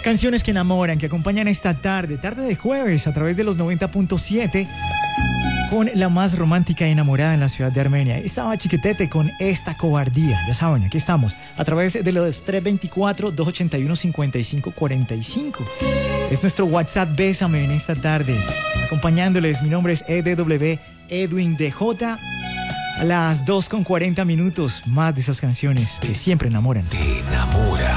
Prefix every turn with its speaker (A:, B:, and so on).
A: Canciones que enamoran, que acompañan esta tarde de jueves a través de los 90.7 con la más romántica y enamorada en la ciudad de Armenia. Estaba Chiquetete con Esta Cobardía. Ya saben, aquí estamos a través de los 324-281-5545. Es nuestro WhatsApp. Bésame en esta tarde. Acompañándoles, mi nombre es EDW Edwin DJ. A las 2:40 más de esas canciones que siempre enamoran.
B: Te enamora.